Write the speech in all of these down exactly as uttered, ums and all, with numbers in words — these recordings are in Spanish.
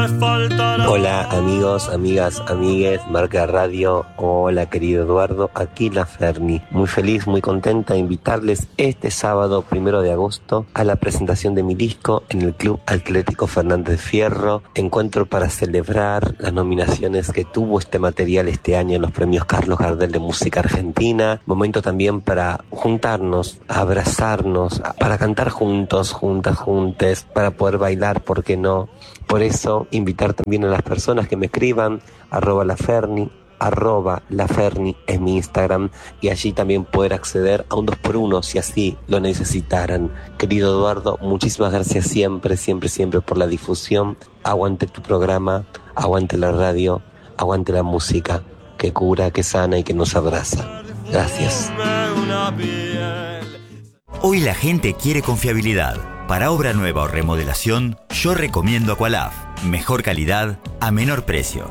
Hola amigos, amigas, amigues, Marca Radio. Hola querido Eduardo, aquí la Ferni. Muy feliz, muy contenta de invitarles este sábado primero de agosto a la presentación de mi disco en el Club Atlético Fernández Fierro. Encuentro para celebrar las nominaciones que tuvo este material este año en los premios Carlos Gardel de Música Argentina. Momento también para juntarnos, abrazarnos, para cantar juntos, juntas, juntes, para poder bailar, ¿por qué no? Por eso, invitar también a las personas que me escriban, arroba laferni, arroba laferni es mi Instagram, y allí también poder acceder a un dos por uno si así lo necesitaran. Querido Eduardo, muchísimas gracias siempre, siempre, siempre por la difusión. Aguante tu programa, aguante la radio, aguante la música, que cura, que sana y que nos abraza. Gracias. Hoy la gente quiere confiabilidad. Para obra nueva o remodelación, yo recomiendo Aqualaf. Mejor calidad a menor precio.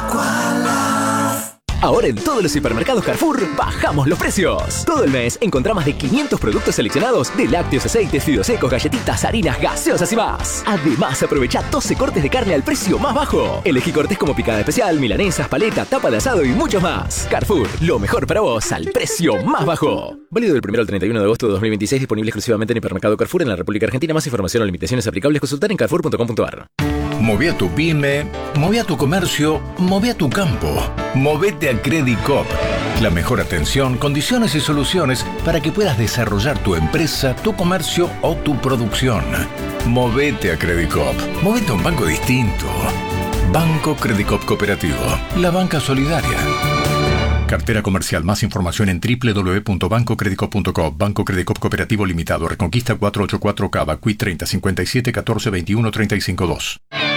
Ahora en todos los hipermercados Carrefour bajamos los precios. Todo el mes encontrá más de quinientos productos seleccionados de lácteos, aceites, fideos secos, galletitas, harinas, gaseosas y más. Además, aprovecha doce cortes de carne al precio más bajo. Elegí cortes como picada especial, milanesas, paleta, tapa de asado y muchos más. Carrefour, lo mejor para vos al precio más bajo. Válido del primero al treinta y uno de agosto de dos mil veintiséis, disponible exclusivamente en hipermercado Carrefour en la República Argentina. Más información o limitaciones aplicables consultar en carrefour punto com punto a r. Moví a tu pyme, moví a tu comercio, moví a tu campo. Movete a Credicop. La mejor atención, condiciones y soluciones para que puedas desarrollar tu empresa, tu comercio o tu producción. Movete a Credicop. Movete a un banco distinto. Banco Credicop Cooperativo. La banca solidaria. Cartera comercial. Más información en doble u doble u doble u punto banco credicop punto com. Banco Credicop Cooperativo Limitado. Reconquista cuatrocientos ochenta y cuatro Cava. Q I treinta cincuenta y siete catorce veintiuno treinta y cinco dos.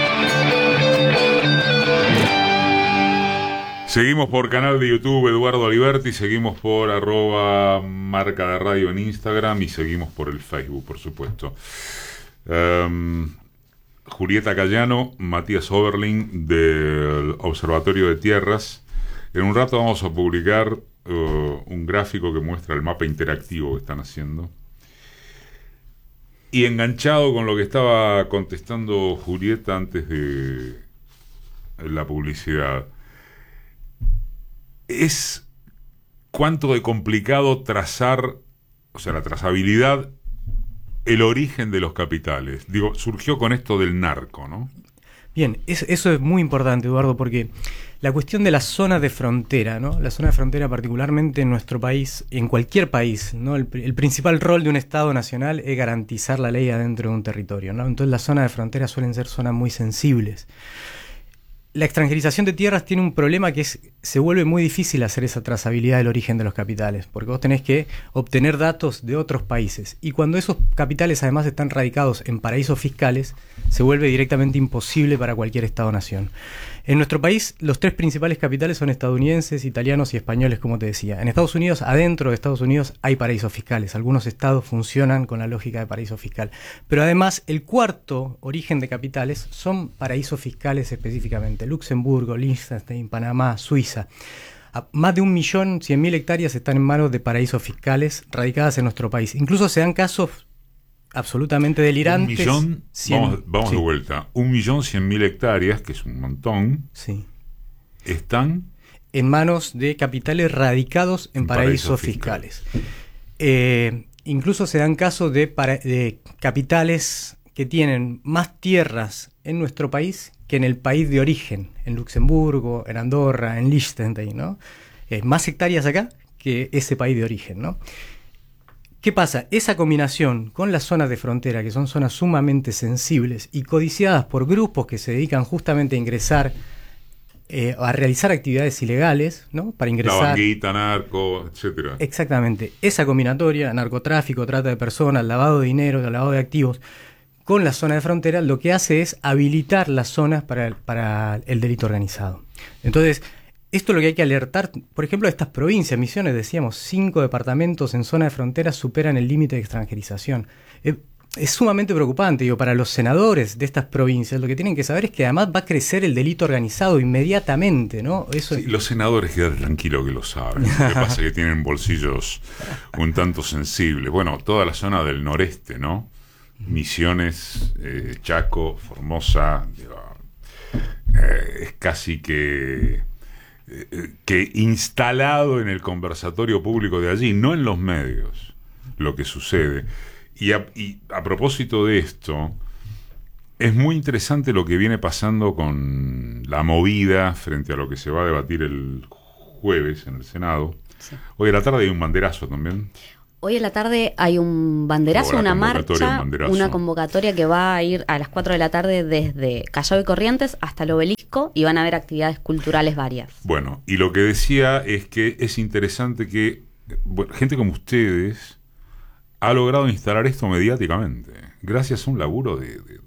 Seguimos por canal de YouTube Eduardo Aliberti, seguimos por arroba Marca de Radio en Instagram y seguimos por el Facebook, por supuesto. Um, Julieta Cayano, Matías Oberlin del Observatorio de Tierras. En un rato vamos a publicar uh, un gráfico que muestra el mapa interactivo que están haciendo. Y enganchado con lo que estaba contestando Julieta antes de la publicidad, es cuánto de complicado trazar, o sea, la trazabilidad, el origen de los capitales. Digo, surgió con esto del narco, ¿no? Bien, es, eso es muy importante, Eduardo, porque la cuestión de la zona de frontera, ¿no? La zona de frontera, particularmente en nuestro país, en cualquier país, ¿no? El, el principal rol de un Estado nacional es garantizar la ley adentro de un territorio, ¿no? Entonces las zonas de frontera suelen ser zonas muy sensibles. La extranjerización de tierras tiene un problema que es, se vuelve muy difícil hacer esa trazabilidad del origen de los capitales, porque vos tenés que obtener datos de otros países, y cuando esos capitales además están radicados en paraísos fiscales, se vuelve directamente imposible para cualquier Estado-nación. En nuestro país, los tres principales capitales son estadounidenses, italianos y españoles, como te decía. En Estados Unidos, adentro de Estados Unidos, hay paraísos fiscales. Algunos estados funcionan con la lógica de paraíso fiscal. Pero además, el cuarto origen de capitales son paraísos fiscales específicamente. Luxemburgo, Liechtenstein, Panamá, Suiza. A más de un millón cien mil hectáreas están en manos de paraísos fiscales radicadas en nuestro país. Incluso se dan casos absolutamente delirantes. Un millón, cien, vamos, vamos sí. de vuelta, un millón cien mil hectáreas, que es un montón, sí. están en manos de capitales radicados en, en paraísos, paraísos fiscales. fiscales. Eh, incluso se dan casos de, para, de capitales que tienen más tierras en nuestro país que en el país de origen, en Luxemburgo, en Andorra, en Liechtenstein, ¿no? Eh, más hectáreas acá que ese país de origen, ¿no? ¿Qué pasa? Esa combinación con las zonas de frontera, que son zonas sumamente sensibles y codiciadas por grupos que se dedican justamente a ingresar, eh, a realizar actividades ilegales, ¿no? Para ingresar. La banguita, narco, etcétera. Exactamente. Esa combinatoria, narcotráfico, trata de personas, lavado de dinero, lavado de activos, con la zona de frontera, lo que hace es habilitar las zonas para el, para el delito organizado. Entonces, esto es lo que hay que alertar, por ejemplo, de estas provincias, Misiones, decíamos, cinco departamentos en zona de frontera superan el límite de extranjerización. Eh, es sumamente preocupante, digo, para los senadores de estas provincias, lo que tienen que saber es que además va a crecer el delito organizado inmediatamente, ¿no? Eso sí, es... Los senadores quedan tranquilos que lo saben. Lo que pasa es que tienen bolsillos un tanto sensibles. Bueno, toda la zona del noreste, ¿no? Misiones, eh, Chaco, Formosa, digo, es casi que, eh, que instalado en el conversatorio público de allí, no en los medios, lo que sucede. Y a, y a propósito de esto, es muy interesante lo que viene pasando con la movida frente a lo que se va a debatir el jueves en el Senado. Sí. Hoy a la tarde hay un banderazo también. Hoy en la tarde hay un banderazo, una marcha, un banderazo. Una convocatoria que va a ir a las cuatro de la tarde desde Callao y Corrientes hasta el Obelisco, y van a haber actividades culturales varias. Bueno, y lo que decía es que es interesante que bueno, gente como ustedes ha logrado instalar esto mediáticamente, gracias a un laburo de... de, de,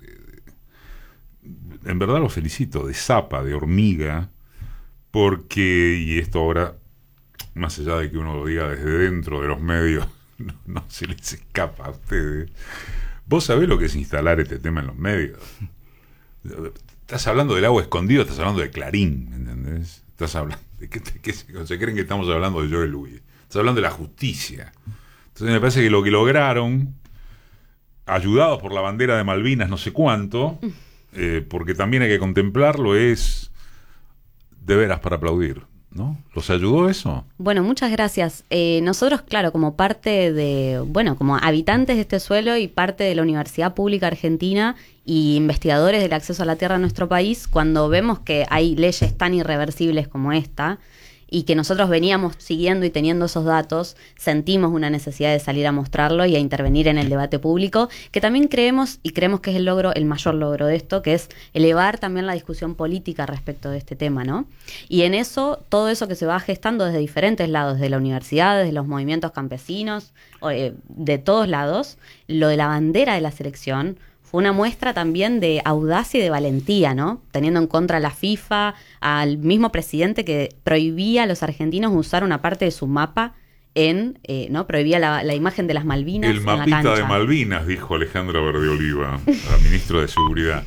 de en verdad lo felicito, de zapa, de hormiga, porque, y esto ahora, más allá de que uno lo diga desde dentro de los medios, no, no se les escapa a ustedes. Vos sabés lo que es instalar este tema en los medios. Estás hablando del agua escondido, estás hablando de Clarín, ¿entendés? Estás hablando de que, que se, se creen que estamos hablando de Joel Louis. Estás hablando de la justicia. Entonces me parece que lo que lograron, ayudados por la bandera de Malvinas, no sé cuánto, eh, porque también hay que contemplarlo, es de veras para aplaudir, ¿no? ¿Los ayudó eso? Bueno, muchas gracias. Eh, nosotros, claro, como parte de, bueno, como habitantes de este suelo y parte de la Universidad Pública Argentina y investigadores del acceso a la tierra en nuestro país, cuando vemos que hay leyes tan irreversibles como esta, y que nosotros veníamos siguiendo y teniendo esos datos, sentimos una necesidad de salir a mostrarlo y a intervenir en el debate público, que también creemos, y creemos que es el logro, el mayor logro de esto, que es elevar también la discusión política respecto de este tema, ¿no? Y en eso, todo eso que se va gestando desde diferentes lados, desde la universidad, desde los movimientos campesinos, eh, de todos lados, lo de la bandera de la selección fue una muestra también de audacia y de valentía, ¿no? Teniendo en contra a la FIFA, al mismo presidente que prohibía a los argentinos usar una parte de su mapa en, eh, ¿no? Prohibía la, la imagen de las Malvinas El en la mapita cancha. de Malvinas, dijo Alejandra Verde Oliva, la ministra de Seguridad.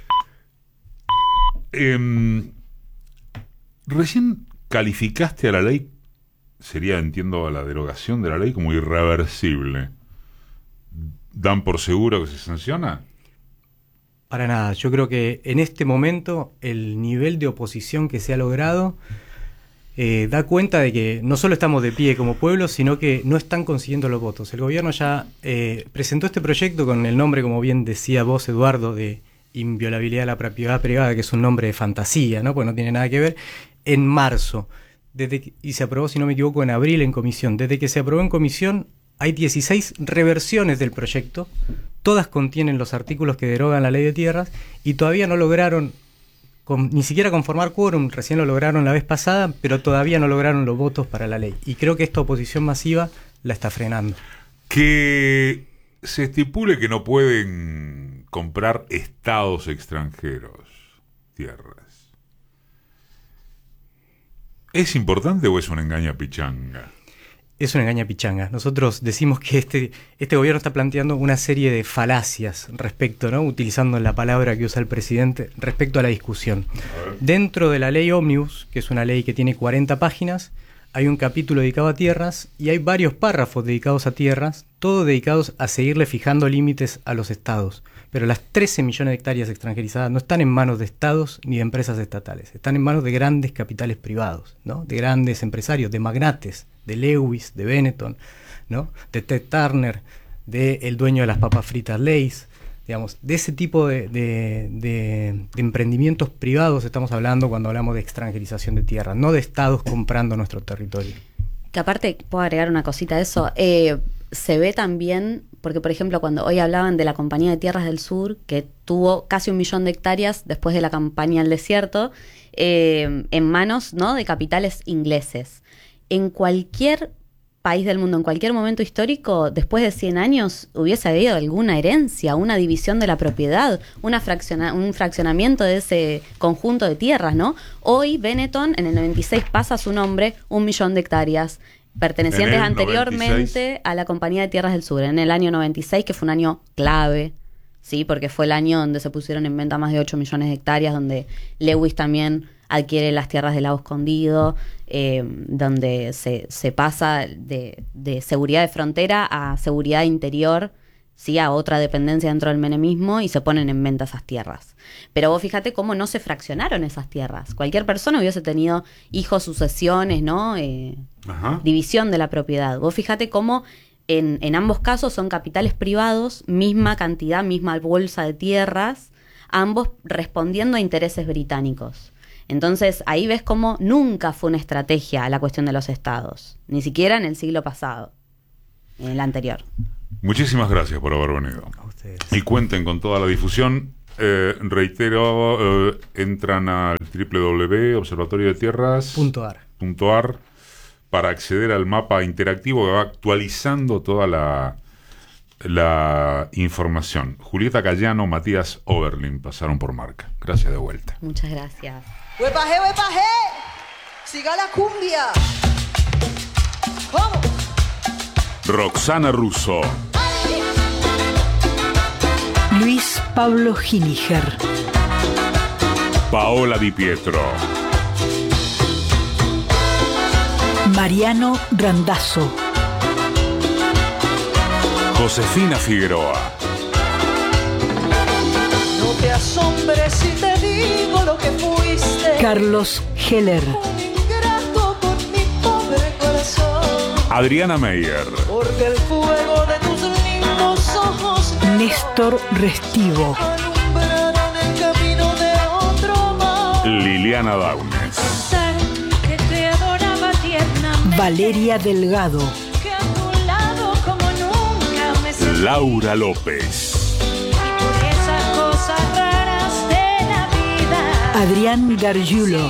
Eh, recién calificaste a la ley, sería, entiendo, a la derogación de la ley como irreversible. ¿Dan por seguro que se sanciona? Para nada. Yo creo que en este momento el nivel de oposición que se ha logrado eh, da cuenta de que no solo estamos de pie como pueblo, sino que no están consiguiendo los votos. El gobierno ya eh, presentó este proyecto con el nombre, como bien decía vos, Eduardo, de inviolabilidad de la propiedad privada, que es un nombre de fantasía, ¿no? Porque no tiene nada que ver, en marzo. Desde que, y se aprobó, si no me equivoco, en abril en comisión. Desde que se aprobó en comisión, hay dieciséis reversiones del proyecto, todas contienen los artículos que derogan la ley de tierras y todavía no lograron con, ni siquiera conformar quórum, recién lo lograron la vez pasada, pero todavía no lograron los votos para la ley. Y creo que esta oposición masiva la está frenando. Que se estipule que no pueden comprar estados extranjeros tierras. ¿Es importante o es una engaña pichanga? Es una engaña pichanga. Nosotros decimos que este, este gobierno está planteando una serie de falacias respecto, ¿no? Utilizando la palabra que usa el presidente, respecto a la discusión. Dentro de la ley Ómnibus, que es una ley que tiene cuarenta páginas, hay un capítulo dedicado a tierras y hay varios párrafos dedicados a tierras, todos dedicados a seguirle fijando límites a los estados. Pero las trece millones de hectáreas extranjerizadas no están en manos de estados ni de empresas estatales, están en manos de grandes capitales privados, ¿no? De grandes empresarios, de magnates, de Lewis, de Benetton, ¿no? De Ted Turner, de el dueño de las papas fritas Lay's, digamos, de ese tipo de, de, de, de emprendimientos privados estamos hablando cuando hablamos de extranjerización de tierras, no de estados comprando nuestro territorio. Que aparte, puedo agregar una cosita a eso, eh, se ve también, porque por ejemplo cuando hoy hablaban de la Compañía de Tierras del Sur, que tuvo casi un millón de hectáreas después de la campaña al desierto, eh, en manos, ¿no? de capitales ingleses. En cualquier país del mundo, en cualquier momento histórico, después de cien años, hubiese habido alguna herencia, una división de la propiedad, una fracciona, un fraccionamiento de ese conjunto de tierras, ¿no? Hoy Benetton en el noventa y seis pasa a su nombre un millón de hectáreas pertenecientes anteriormente noventa y seis a la Compañía de Tierras del Sur, en el año noventa y seis, que fue un año clave, ¿sí? Porque fue el año donde se pusieron en venta más de ocho millones de hectáreas, donde Lewis también adquiere las tierras del lago escondido, eh, donde se, se pasa de, de seguridad de frontera a seguridad interior, sí, a otra dependencia dentro del menemismo y se ponen en venta esas tierras. Pero vos fíjate cómo no se fraccionaron esas tierras. Cualquier persona hubiese tenido hijos, sucesiones, ¿no? Eh, Ajá. división de la propiedad. Vos fíjate cómo en, en ambos casos son capitales privados, misma cantidad, misma bolsa de tierras, ambos respondiendo a intereses británicos. Entonces ahí ves cómo nunca fue una estrategia la cuestión de los estados, ni siquiera en el siglo pasado, en el anterior. Muchísimas gracias por haber venido. A ustedes. Y cuenten con toda la difusión. Eh, reitero, eh, entran al doble u doble u doble u punto observatorio de tierras Punto ar. punto ar para acceder al mapa interactivo que va actualizando toda la, la información. Julieta Cayano, Matías Oberlin pasaron por Marca. Gracias de vuelta. Muchas gracias. ¡Huepaje, huepaje! ¡Siga la cumbia! ¿Cómo? Roxana Russo. Luis Pablo Giniger. Paola Di Pietro. Mariano Randazzo. Josefina Figueroa. No te asombres si te digo lo que fuiste. Carlos Heller. Un ingrato con mi pobre corazón. Adriana Meyer. Porque el fuego de tus lindos ojos Néstor Restivo. alumbraron el camino de otro amor. Liliana Daunes. Que te adoraba tiernamente, Valeria Delgado. que a tu lado como nunca me sentí. Laura López. Y por esas cosas raras de la vida Adrián Gargiulo.